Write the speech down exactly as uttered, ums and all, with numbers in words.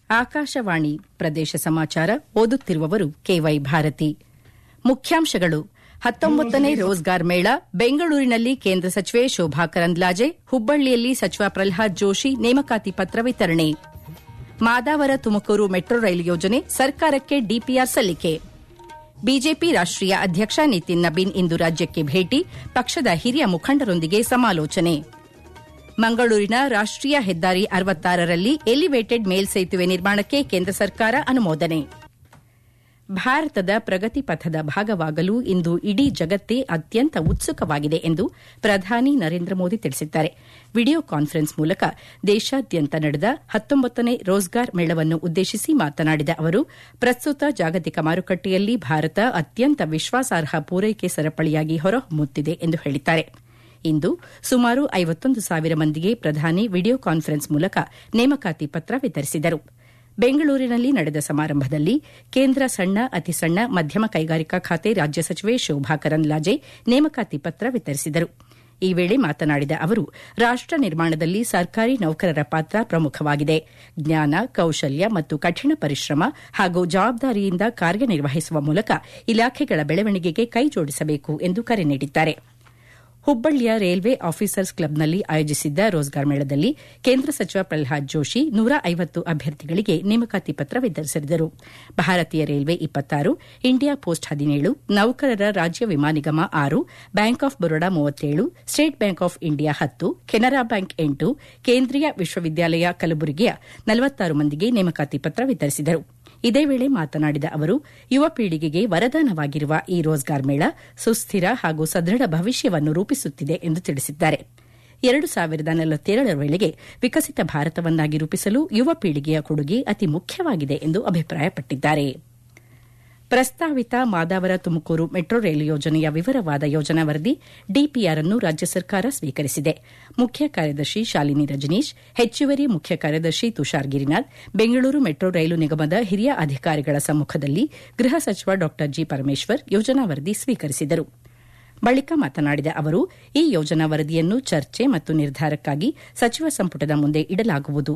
ಆಕಾಶವಾಣಿ ಪ್ರದೇಶ ಸಮಾಚಾರ ಓದುತ್ತಿರುವವರು ಕೆವೈ ಭಾರತಿ. ಮುಖ್ಯಾಂಶಗಳು: ಹತ್ತೊಂಬತ್ತನೇ ರೋಜ್ಗಾರ್ ಮೇಳ, ಬೆಂಗಳೂರಿನಲ್ಲಿ ಕೇಂದ್ರ ಸಚಿವೆ ಶೋಭಾ ಕರಂದ್ಲಾಜೆ, ಹುಬ್ಬಳ್ಳಿಯಲ್ಲಿ ಸಚಿವ ಪ್ರಲ್ಹಾದ್ ಜೋಶಿ ನೇಮಕಾತಿ ಪತ್ರ ವಿತರಣೆ. ಮಾದಾವರ ತುಮಕೂರು ಮೆಟ್ರೋ ರೈಲು ಯೋಜನೆ ಸರ್ಕಾರಕ್ಕೆ ಡಿಪಿಆರ್ ಸಲ್ಲಿಕೆ. ಬಿಜೆಪಿ ರಾಷ್ಟೀಯ ಅಧ್ಯಕ್ಷ ನಿತಿನ್ ನಬೀನ್ ಇಂದು ರಾಜ್ಯಕ್ಕೆ ಭೇಟಿ, ಪಕ್ಷದ ಹಿರಿಯ ಮುಖಂಡರೊಂದಿಗೆ ಸಮಾಲೋಚನೆ. ಮಂಗಳೂರಿನ ರಾಷ್ಟೀಯ ಹೆದ್ದಾರಿ ಅರವತ್ತಾರರಲ್ಲಿ ಎಲಿವೇಟೆಡ್ ಮೇಲ್ಸೇತುವೆ ನಿರ್ಮಾಣಕ್ಕೆ ಕೇಂದ್ರ ಸರ್ಕಾರ ಅನುಮೋದನೆ. ಭಾರತದ ಪ್ರಗತಿ ಪಥದ ಭಾಗವಾಗಲು ಇಂದು ಇಡೀ ಜಗತ್ತೇ ಅತ್ಯಂತ ಉತ್ಸುಕವಾಗಿದೆ ಎಂದು ಪ್ರಧಾನಿ ನರೇಂದ್ರ ಮೋದಿ ತಿಳಿಸಿದ್ದಾರೆ. ವಿಡಿಯೋ ಕಾನ್ಫರೆನ್ಸ್ ಮೂಲಕ ದೇಶಾದ್ಯಂತ ನಡೆದ ಹತ್ತೊಂಬತ್ತನೇ ರೋಜ್ಗಾರ್ ಮೇಳವನ್ನು ಉದ್ದೇಶಿಸಿ ಮಾತನಾಡಿದ ಅವರು, ಪ್ರಸ್ತುತ ಜಾಗತಿಕ ಮಾರುಕಟ್ಟೆಯಲ್ಲಿ ಭಾರತ ಅತ್ಯಂತ ವಿಶ್ವಾಸಾರ್ಹ ಪೂರೈಕೆ ಸರಪಳಿಯಾಗಿ ಹೊರಹೊಮ್ಮುತ್ತಿದೆ ಎಂದು ಹೇಳಿದ್ದಾರೆ. ಇಂದು ಸುಮಾರು ಐವತ್ತೊಂದು ಸಾವಿರ ಮಂದಿಗೆ ಪ್ರಧಾನಿ ವಿಡಿಯೋ ಕಾನ್ಫರೆನ್ಸ್ ಮೂಲಕ ನೇಮಕಾತಿ ಪತ್ರ ವಿತರಿಸಿದರು. ಬೆಂಗಳೂರಿನಲ್ಲಿ ನಡೆದ ಸಮಾರಂಭದಲ್ಲಿ ಕೇಂದ್ರ ಸಣ್ಣ, ಅತಿ ಸಣ್ಣ, ಮಧ್ಯಮ ಕೈಗಾರಿಕಾ ಖಾತೆ ರಾಜ್ಯ ಸಚಿವೆ ಶೋಭಾ ಕರಂದ್ಲಾಜೆ ನೇಮಕಾತಿ ಪತ್ರ ವಿತರಿಸಿದರು. ಈ ವೇಳೆ ಮಾತನಾಡಿದ ಅವರು, ರಾಷ್ಟ ನಿರ್ಮಾಣದಲ್ಲಿ ಸರ್ಕಾರಿ ನೌಕರರ ಪಾತ್ರ ಪ್ರಮುಖವಾಗಿದೆ. ಜ್ಞಾನ, ಕೌಶಲ್ಯ ಮತ್ತು ಕಠಿಣ ಪರಿಶ್ರಮ ಹಾಗೂ ಜವಾಬ್ದಾರಿಯಿಂದ ಕಾರ್ಯನಿರ್ವಹಿಸುವ ಮೂಲಕ ಇಲಾಖೆಗಳ ಬೆಳವಣಿಗೆಗೆ ಕೈಜೋಡಿಸಬೇಕು ಎಂದು ಕರೆ ನೀಡಿದ್ದಾರೆ. ಹುಬ್ಬಳ್ಳಿಯ ರೈಲ್ವೆ ಆಫೀಸರ್ಸ್ ಕ್ಲಬ್ನಲ್ಲಿ ಆಯೋಜಿಸಿದ್ದ ರೋಜ್ಗಾರ್ ಮೇಳದಲ್ಲಿ ಕೇಂದ್ರ ಸಚಿವ ಪ್ರಲ್ಹಾದ್ ಜೋಶಿ ನೂರ ಐವತ್ತು ಅಭ್ಯರ್ಥಿಗಳಿಗೆ ನೇಮಕಾತಿ ಪತ್ರ ವಿತರಿಸಿದರು. ಭಾರತೀಯ ರೈಲ್ವೆ ಇಪ್ಪತ್ತಾರು, ಇಂಡಿಯಾ ಪೋಸ್ಟ್ ಹದಿನೇಳು, ನೌಕರರ ರಾಜ್ಯ ವಿಮಾ ನಿಗಮ ಆರು, ಬ್ಯಾಂಕ್ ಆಫ್ ಬರೋಡಾ ಮೂವತ್ತೇಳು, ಸ್ಟೇಟ್ ಬ್ಯಾಂಕ್ ಆಫ್ ಇಂಡಿಯಾ ಹತ್ತು, ಕೆನರಾ ಬ್ಯಾಂಕ್ ಎಂಟು, ಕೇಂದ್ರೀಯ ವಿಶ್ವವಿದ್ಯಾಲಯ ಕಲಬುರಗಿಯ ನಲವತ್ತಾರು ಮಂದಿಗೆ ನೇಮಕಾತಿ ಪತ್ರ ವಿತರಿಸಿದರು. ಇದೇ ವೇಳೆ ಮಾತನಾಡಿದ ಅವರು, ಯುವ ಪೀಳಿಗೆಗೆ ವರದಾನವಾಗಿರುವ ಈ ರೋಜ್ಗಾರ್ ಮೇಳ ಸುಸ್ಥಿರ ಹಾಗೂ ಸದೃಢ ಭವಿಷ್ಯವನ್ನು ರೂಪಿಸುತ್ತಿದೆ ಎಂದು ತಿಳಿಸಿದ್ದಾರೆ. ಎರಡು ಸಾವಿರದ ನಲವತ್ತೇಳರ ವೇಳೆಗೆ ವಿಕಸಿತ ಭಾರತವನ್ನಾಗಿ ರೂಪಿಸಲು ಯುವ ಪೀಳಿಗೆಯ ಕೊಡುಗೆ ಅತಿ ಮುಖ್ಯವಾಗಿದೆ ಎಂದು ಅಭಿಪ್ರಾಯಪಟ್ಟಿದ್ದಾರೆ. ಪ್ರಸ್ತಾವಿತ ಮಾದಾವರ ತುಮಕೂರು ಮೆಟ್ರೋ ರೈಲು ಯೋಜನೆಯ ವಿವರವಾದ ಯೋಜನಾ ವರದಿ ಡಿಪಿಆರ್ ಅನ್ನು ರಾಜ್ಯ ಸರ್ಕಾರ ಸ್ವೀಕರಿಸಿದೆ. ಮುಖ್ಯ ಕಾರ್ಯದರ್ಶಿ ಶಾಲಿನಿ ರಜನೀಶ್, ಹೆಚ್ಚುವರಿ ಮುಖ್ಯ ಕಾರ್ಯದರ್ಶಿ ತುಷಾರ್ ಗಿರಿನಾಥ್, ಬೆಂಗಳೂರು ಮೆಟ್ರೋ ರೈಲು ನಿಗಮದ ಹಿರಿಯ ಅಧಿಕಾರಿಗಳ ಸಮ್ಮುಖದಲ್ಲಿ ಗೃಹ ಸಚಿವ ಡಾ ಜಿ ಪರಮೇಶ್ವರ್ ಯೋಜನಾ ವರದಿ ಸ್ವೀಕರಿಸಿದರು. ಬಳಿಕ ಮಾತನಾಡಿದ ಅವರು, ಈ ಯೋಜನಾ ವರದಿಯನ್ನು ಚರ್ಚೆ ಮತ್ತು ನಿರ್ಧಾರಕ್ಕಾಗಿ ಸಚಿವ ಸಂಪುಟದ ಮುಂದೆ ಇಡಲಾಗುವುದು